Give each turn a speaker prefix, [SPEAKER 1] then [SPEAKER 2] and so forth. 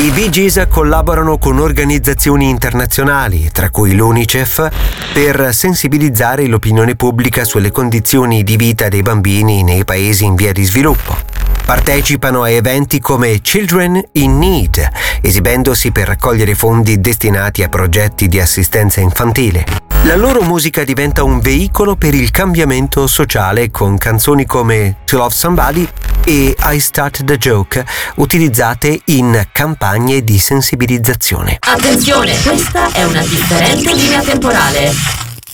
[SPEAKER 1] I Bee Gees collaborano con organizzazioni internazionali, tra cui l'UNICEF, per sensibilizzare l'opinione pubblica sulle condizioni di vita dei bambini nei paesi in via di sviluppo. Partecipano a eventi come Children in Need, esibendosi per raccogliere fondi destinati a progetti di assistenza infantile. La loro musica diventa un veicolo per il cambiamento sociale con canzoni come To Love Somebody e I Start the Joke, utilizzate in campagne di sensibilizzazione.
[SPEAKER 2] Attenzione, questa è una differente linea temporale.